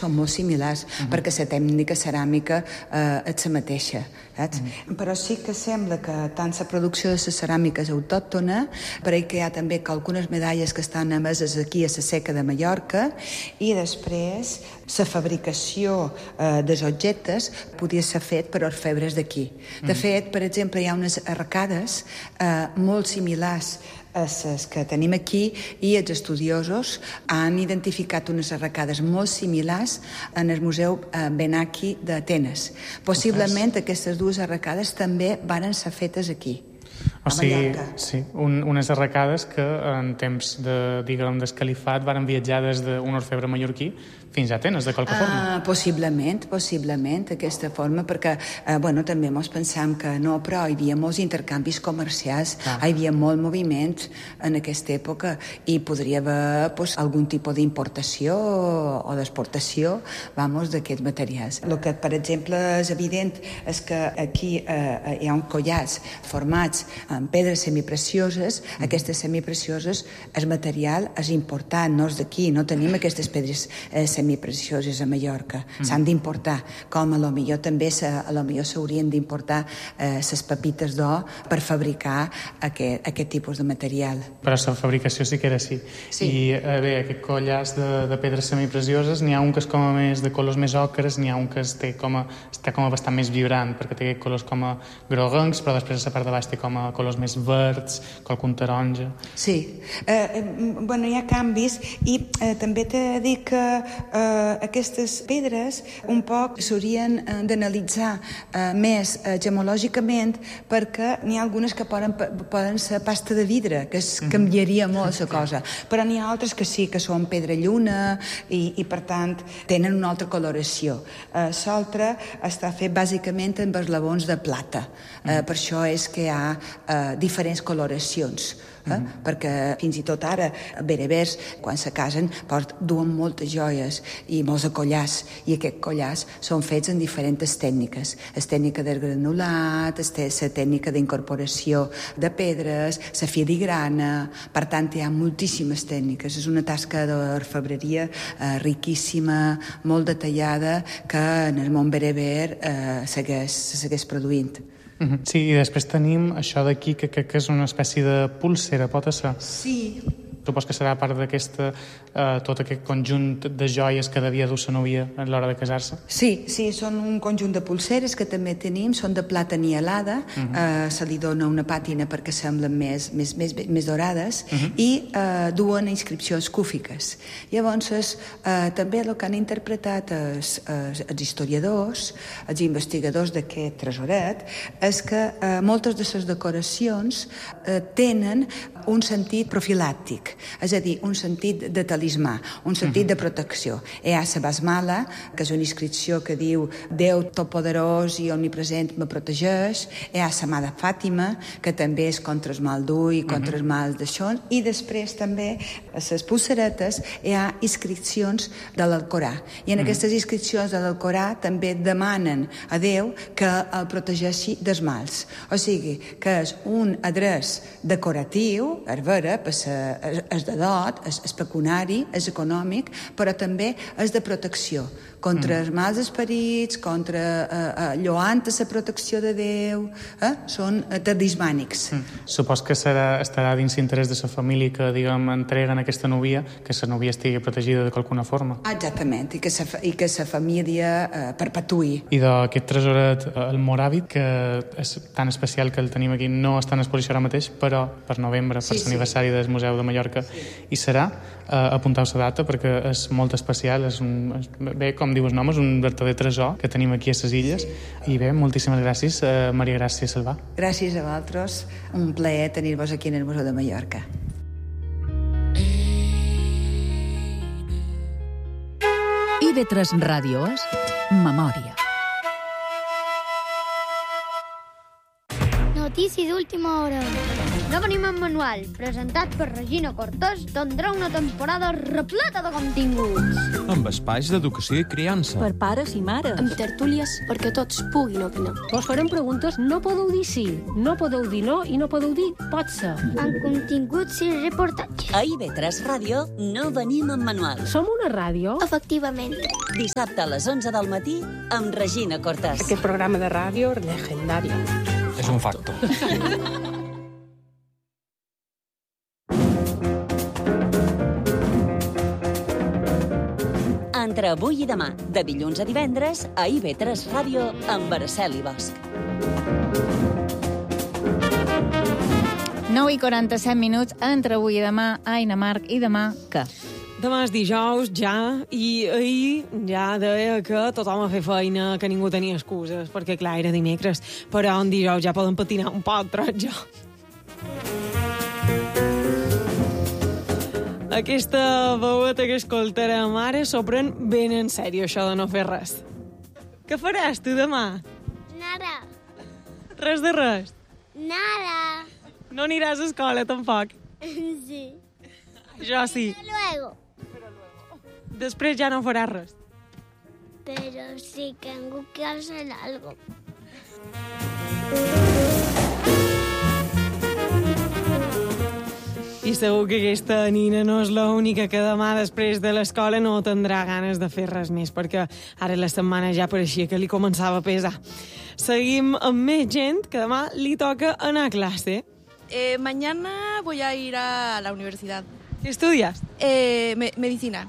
són molt similars, perquè la tècnica ceràmica és la mateixa, saps? Però sí que sembla que tant la producció de la ceràmica és autòctona, per que hi ha també algunes medalles que estan emeses aquí a la Seca de Mallorca, i després la fabricació dels objectes podia ser fet per orfebres d'aquí. De fet, per exemple, hi ha unes arcades molt similars a les que tenim aquí, i els estudiosos han identificat unes arracades molt similars en el Museu Benaki d'Atenes. Possiblement aquestes dues arracades també varen ser fetes aquí. O sigui, sí, unes arracades que en temps del califat varen viatjar des d'un orfebre mallorquí fins a Atenes, de qualque forma. Possiblement, d'aquesta forma, perquè també ens pensam que no, però hi havia molts intercanvis comercials, hi havia molt moviment en aquesta època, i podria haver algun tipus d'importació o d'exportació d'aquests materials. El que, per exemple, és evident és que aquí hi ha uns collars formats en pedres semiprecioses. Aquestes semiprecioses, el material és important, no és d'aquí, no tenim aquestes pedres semiprecioses a Mallorca, s'han d'importar, com a lo millor també s'haurien d'importar les pepites d'or per fabricar aquest tipus de material. Però la fabricació sí que era així. I bé, aquest collars de pedres semiprecioses, n'hi ha un que és com a més de colors més ocres, n'hi ha un que està com a bastant més vibrant, perquè té colors com a groguencs, però després a la part de baix té com a colors més verds, qualcun taronja. Sí. Hi ha canvis, i també t'he de dir que aquestes pedres un poc s'haurien d'analitzar més gemològicament, perquè n'hi ha algunes que poden ser pasta de vidre, que es canviaria molt la cosa, però n'hi ha altres que sí, que són pedra lluna, i per tant tenen una altra coloració. L'altre està fet bàsicament amb esglaons de plata, per això és que hi ha diferents coloracions, perquè fins i tot ara berebers, quan se casen, duen moltes joies i molts collars, i aquests collars són fets en diferents tècniques. La tècnica del granulat, la tècnica d'incorporació de pedres, la filigrana. Per tant, hi ha moltíssimes tècniques. És una tasca d'orfebreria riquíssima, molt detallada, que en el món bereber segueix produint. Sí, i després tenim això d'aquí, que és una espècie de pulsera, pot ser? Sí. Supos que serà part d'aquesta, tot aquest conjunt de joies que devia dur la núvia a l'hora de casar-se? Sí, són un conjunt de pulseres que també tenim, són de plata nielada, se li dona una pàtina perquè semblen més dorades, i duen inscripcions cúfiques. Llavors, també el que han interpretat els historiadors, els investigadors d'aquest tresoret, és que moltes de les decoracions tenen un sentit profilàctic, és a dir, un sentit de talismà, un sentit de protecció. Hi ha la basmala, que és una inscripció que diu Déu Totpoderós i Omnipresent me protegeix. Hi ha la mà de Fàtima, que també és contra el mal d'ull, contra el mal d'això, i després també a les pulseretes hi ha inscripcions de l'Alcorà, i en aquestes inscripcions de l'Alcorà també demanen a Déu que el protegeixi dels mals. O sigui, que és un adreç decoratiu, és vera, és de dot, és pecuniari, és econòmic, però també és de protecció contra els mals esperits, contra lloant la protecció de Déu, són talismànics. Supos que estarà dins l'interès de la família que, diguem, entreguen aquesta núvia, que la núvia estigui protegida de qualcuna forma. Exactament, i que la família perpetuï. I d'aquest tresoret, el moràvit, que és tan especial que el tenim aquí, no està en exposició ara mateix, però per novembre, per l'aniversari del Museu de Mallorca, i serà, apunteu la data, perquè és molt especial, bé, com diu el nom, és un verdader tresor que tenim aquí a les illes, i bé, moltíssimes gràcies, Maria Gràcia Salvà. Gràcies a vosaltres, un plaer tenir-vos aquí en el Museu de Mallorca. IB3 Ràdio és Memòria. No notícia d'última hora. No venim en manual, presentat per Regina Cortés, tindrà una temporada repleta de continguts. Amb espais d'educació i criança. Per pares i mares. Amb tertúlies perquè tots puguin opinar. Vos farem preguntes, no podeu dir sí, no podeu dir no i no podeu dir pot ser. Amb continguts i reportatges. A IB3 Ràdio no venim en manual. Som una ràdio? Efectivament. Dissabte a les 11 del matí amb Regina Cortés. Aquest programa de ràdio legendari. És un facto. Entre avui i demà, de dilluns a divendres, a IB3 Ràdio amb Araceli Bosch. 9:47 minuts, entre avui i demà, Aina, Marc, i demà, què? Demà és dijous, ja, i ahir ja deia que tothom a fer feina, que ningú tenia excuses, perquè clar, era dimecres, però en dijous ja poden patinar un poc, tretja. Aquesta veueta que escoltarem ara s'ho pren ben en sèrio, això de no fer res. Què faràs tu demà? Nada. Res de res? Nada. No aniràs a escola, tampoc? Sí. Jo sí. Luego. Després ja no faràs res. Pero sí tengo que hacer algo. I segur que aquesta nina no és l'única que demà, després de l'escola, no tindrà ganes de fer res més, perquè ara la setmana ja pareixia que li començava a pesar. Seguim amb més gent que demà li toca anar a classe. Mañana voy a ir a la universidad. ¿Qué estudias? Medicina.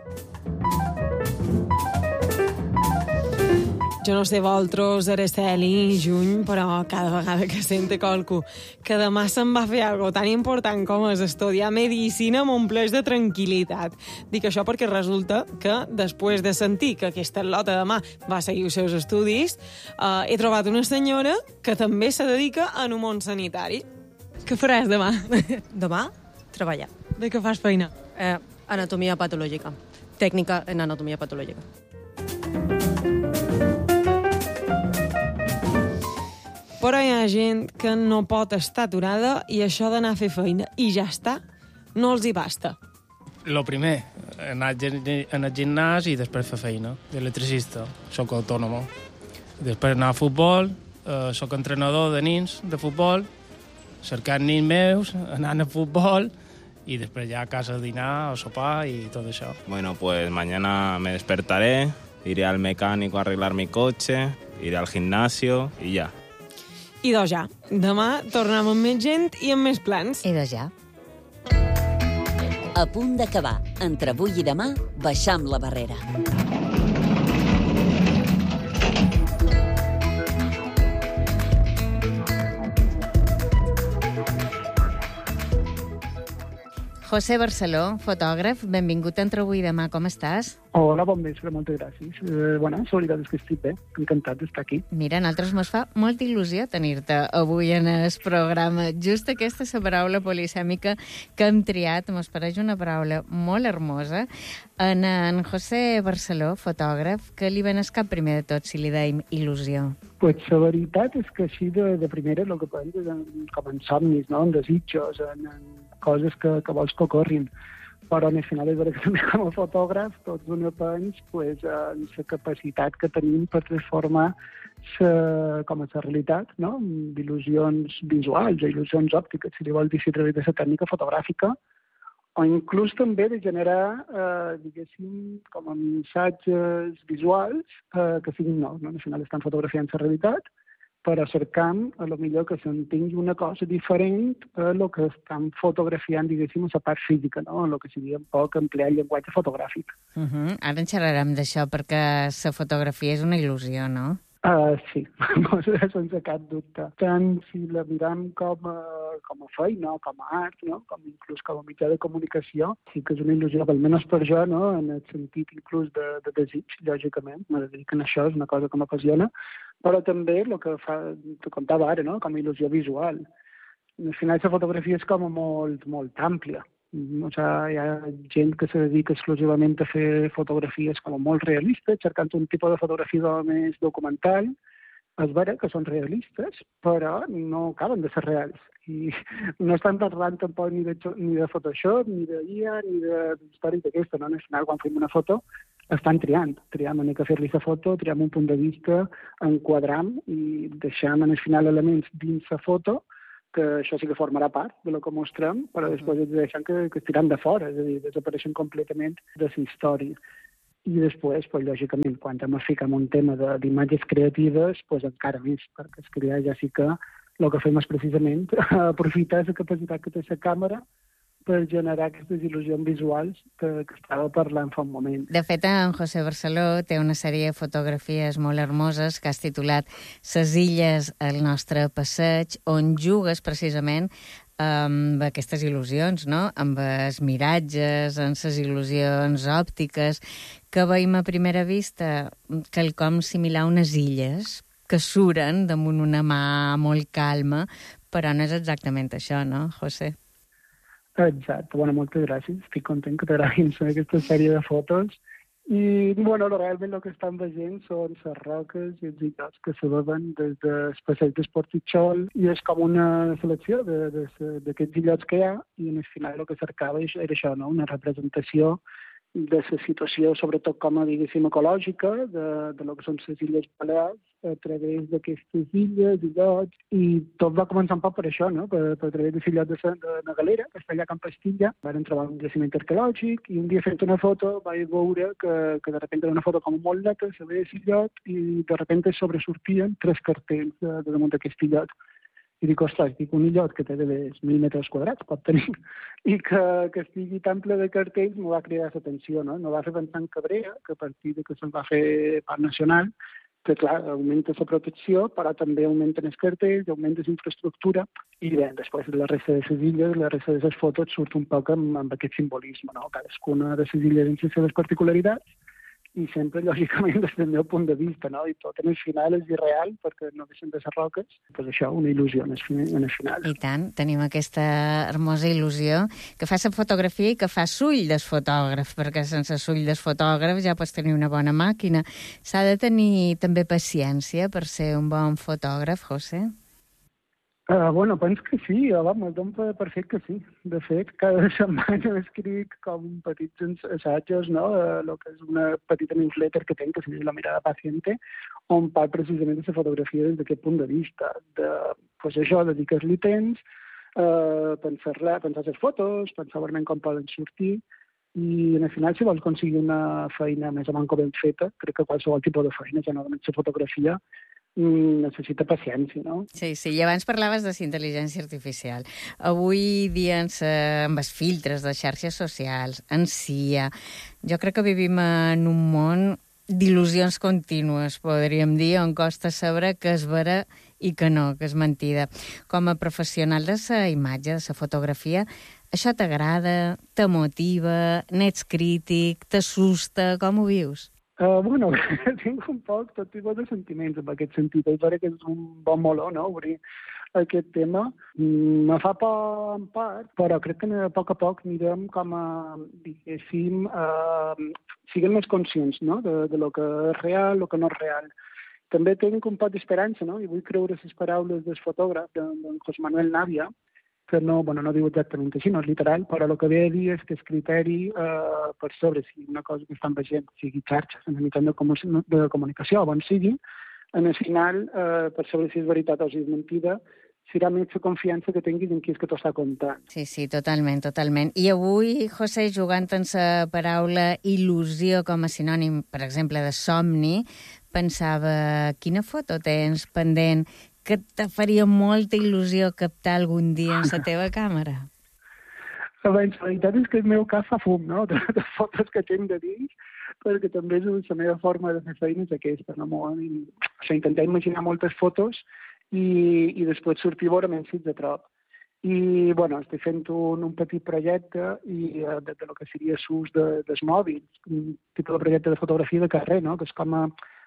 Jo no sé vosaltres, Araceli, juny, però cada vegada que sente qualcú que demà se'n va fer alguna tan important com és estudiar medicina m'ompleix de tranquil·litat. Dic això perquè resulta que després de sentir que aquesta lota demà va seguir els seus estudis, he trobat una senyora que també se dedica a un món sanitari. Què faràs demà? Demà, treballar. De què fas feina? Anatomia patològica. Tècnica en anatomia patològica. Però hi ha gent que no pot estar aturada i això d'anar a fer feina i ja està, no els hi basta. Lo primer, anar al gimnàs i després fer feina, d'electricista, soc autònom. Després anar a futbol, soc entrenador de nins de futbol, cercant nins meus, anant a futbol y después ya a casa a dinar, a sopar y todo eso. Bueno, pues mañana me despertaré, iré al mecánico a arreglar mi coche, iré al gimnasio y ya. I doncs ja, demà tornem amb més gent i amb més plans. I doncs ja. A punt d'acabar, entre avui i demà, baixam la barrera. José Barceló, fotògraf, benvingut a Entre avui i demà, com estàs? Hola, bon vespre, moltes gràcies. Bona, la veritat és que estic bé, encantat d'estar aquí. Mira, a nosaltres ens fa molta il·lusió tenir-te avui en el programa. Just aquesta és la paraula polisèmica que hem triat, ens pareix una paraula molt hermosa. En José Barceló, fotògraf, que li ven el cap primer de tot, si li deim il·lusió? Pues la veritat és que així de primera el que penso és com en somnis, no? En desitjos, en coses que vols que ocorrin. Però al final és que també com a fotògraf tots una pens pues, en la capacitat que tenim per transformar com a la realitat, no? d'il·lusions visuals o il·lusions òptiques, si li vols dir, a través de la tècnica fotogràfica, o inclús també de generar, diguéssim, com a missatges visuals que siguin nous, no? Al final estan fotografiant la realitat, però cercam, a lo millor, que s'entengui una cosa diferent a lo que estan fotografiant, diguéssim, a la part física, no? A lo que seria un poc emplear el llenguatge fotogràfic. Ara en xerrarem d'això, perquè la fotografia és una il·lusió, no? Sí, sense cap dubte. Tant si la miram com a feina, com a art, no? Com inclús com a mitjà de comunicació, sí que és una il·lusió, almenys per jo, no? En el sentit inclús de desig, lògicament. Me dedico a això, és una cosa que m'apassiona, però també el que te contava ara, no? Com a il·lusió visual. Al final la fotografia és com a molt àmplia. O sigui, hi ha gent que se dedica exclusivament a fer fotografies com molt realistes, cercant un tipus de fotografia més documental. és vera que són realistes, però no acaben de ser reals. I no estan parlant tampoc ni de Photoshop, ni de IA, ni d'històries d'aquesta. No? Al final, quan fem una foto, estan triant en què fer-li la foto, triem un punt de vista, enquadram i deixem al final elements dins la foto, que això sí que formarà part de lo que mostrem, però després ens deixen que es tiran de fora, és a dir, desapareixen completament de la història. I després, pues, lògicament, quan hem ficat en un tema d'imatges creatives, pues, encara més, perquè és que ja sí que el que fem és precisament aprofitar la capacitat que té la càmera per generar aquestes il·lusions visuals que estava parlant fa un moment. De fet, en José Barceló té una sèrie de fotografies molt hermoses que has titulat Ses illes al nostre passeig, on jugues precisament amb aquestes il·lusions, no? Amb els miratges, amb les il·lusions òptiques, que veiem a primera vista quelcom similar a unes illes que suren damunt una mà molt calma, però no és exactament això, no, José? Exacte. Bueno, moltes gràcies. Estic content que t'agradin aquesta sèrie de fotos. I, bueno, realment el que estan veient són les roques i els illots que se veuen des del passeig d'Esportitxol i és com una selecció d'aquests illots que hi ha i al final el que cercava era això, no? Una representació de la situació, sobretot com a, diguéssim, ecològica, de lo que són les Illes Balears, a través d'aquestes illes, illots, i tot va començar un poc per això, no? Per través de l'illot de la Galera, que està allà a Can Pastilla, van trobar un jaciment arqueològic, i un dia fent una foto vaig veure que de repente era una foto com molt neta, se veia l'illot, i de repente sobresortien 3 cartells de damunt d'aquest illot. I dic, ostres, un illot que té de 1.000 metres quadrats, pot tenir, i que estigui tan ple de cartells m'ho va cridar l'atenció, no? No va fer pensar en Cabrera, que a partir de que se'n va fer parc nacional, que clar, augmenta la protecció, però també augmenten els cartells, augmenta la infraestructura, i bé, després la resta de les illes, la resta de les fotos surt un poc amb aquest simbolisme, no? Cadascuna de les illes amb les seves particularitats, i sempre, lògicament, des del meu punt de vista, no? I tot en el final és irreal, perquè no deixen de ser roques, doncs això, una il·lusió en el final. I tant, tenim aquesta hermosa il·lusió que fa la fotografia i que fa l'ull del fotògraf, perquè sense l'ull del fotògraf ja pots tenir una bona màquina. S'ha de tenir també paciència per ser un bon fotògraf, José? Bueno, penso que sí, em dono per fet que sí. De fet, cada setmana escric com petits assajos, no? El que és una petita newsletter que tenc, que se diu La mirada paciente, on parlo precisament de la fotografia des d'aquest punt de vista. Pues això, dedicar-li temps, pensar les fotos, pensar realment com poden sortir, i al final, si vols aconseguir una feina més o menys ben feta, crec que qualsevol tipus de feina, ja no només la fotografia, necessita paciència, no? Sí, i abans parlaves de intel·ligència artificial. Avui dia amb els filtres de xarxes socials, en CIA, jo crec que vivim en un món d'il·lusions contínues, podríem dir, on costa saber que és vera i que no, que és mentida. Com a professional de la imatge, de la fotografia, això t'agrada, t'emotiva, n'ets crític, t'assusta, com ho vius? Bueno, tinc un poc tot tipus de sentiments en aquest sentit. És vera que és un bon meló, no?, obrir aquest tema. Me fa por en part, però crec que a poc anirem com a, diguéssim, siguem més conscients, no?, de lo que és real, lo que no és real. També tinc un poc d'esperança, no?, i vull creure les paraules del fotògraf, d'en José Manuel Navia, que no diu exactament així, no és literal, però el que ve a dir és que el criteri per sobre si una cosa que estan veient, sigui xarxes, en el mitjà de comunicació, o on sigui, en el final, per sobre si és veritat o si és mentida, serà més la confiança que tinguis en qui és que t'ho està contant. Sí, totalment. I avui, José, jugant amb la paraula il·lusió com a sinònim, per exemple, de somni, pensava, quina foto tens pendent que te faria molta il·lusió captar algun dia en la teva càmera? La veritat és que el meu cas fa fum, no?, de fotos que tinc de dins, perquè també és la meva forma de fer feina és aquesta, no? Intentar imaginar moltes fotos i després sortir a veure menys de prop. I, bueno, estic fent un petit projecte de lo que seria l'ús dels mòbils, un tipus de projecte de fotografia de carrer, no?, que és com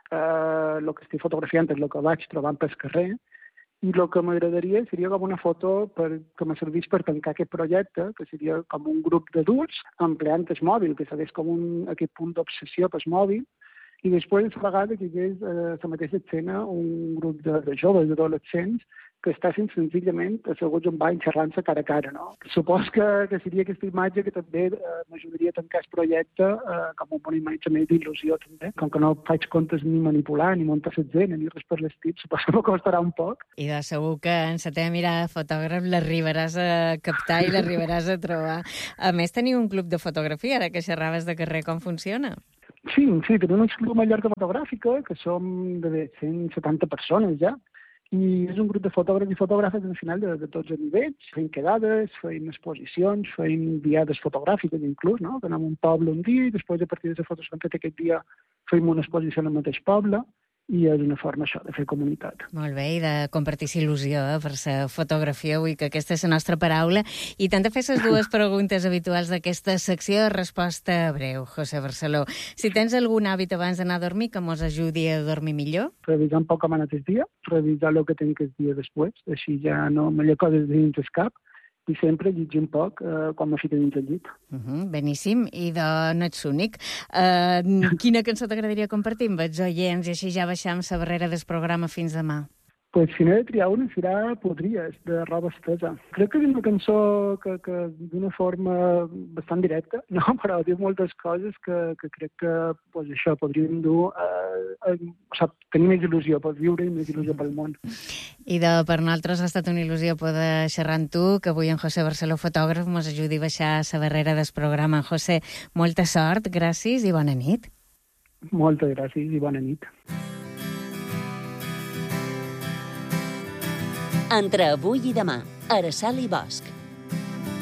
el que estic fotografiant és el que vaig trobant pel carrer, i el que m'agradaria seria com una foto que me servís per tancar aquest projecte, que seria com un grup d'adults empleant el mòbil, que segueix com aquest punt d'obsessió pel mòbil, I després, a vegades, hi hagués a la mateixa escena un grup de joves, d'adolescents, que estessin senzillament asseguts en bany xerrant-se cara a cara, no? Supos que seria aquesta imatge que també m'ajudaria a tancar el projecte com una imatge més d'il·lusió, també. Com que no faig comptes ni manipular, ni muntar l'escena, ni res per l'estil, suposo que m'acostarà un poc. I de segur que en la teva mirada de fotògraf l'arribaràs a captar i l'arribaràs a trobar. A més, teniu un club de fotografia, ara que xerraves de carrer, com funciona? Sí, tenim un club a Mallorca fotogràfica, que som de 170 persones ja, i és un grup de fotògrafs i fotògrafes al final de tots els nivells. Feim quedades, feim exposicions, feim diades fotogràfiques inclús, no? Que anem a un poble un dia i després a partir de les fotos que hem fet aquest dia feim una exposició en el mateix poble i és una forma això de fer comunitat. Molt bé, i de compartir il·lusió per la fotografia, avui que aquesta és la nostra paraula. I t'han de fer les dues preguntes habituals d'aquesta secció de resposta breu, José Barceló. Si tens algun hàbit abans d'anar a dormir que mos ajudi a dormir millor? Revisar un poc com ha anat el dia, revisar el que tinc el dia després, així ja no me lle coses dins el cap, i sempre llegir un poc quan me fico dins el llit. Beníssim, i no ets únic. Quina cançó t'agradaria compartir amb els oients i així ja baixam la barrera del programa fins demà? Pues si n'he de triar una, serà Podries, de Roba Estesa. Crec que és una cançó que d'una forma bastant directa, no? Però diu moltes coses que crec que pues, això podríem dur tenir més il·lusió per viure i més il·lusió pel món. I per nosaltres ha estat una il·lusió poder xerrar amb tu, que avui en José Barceló, fotògraf, mos ajudi a baixar la barrera del programa. José, molta sort, gràcies i bona nit. Moltes gràcies i bona nit. Entre avui i demà, Araceli Bosch.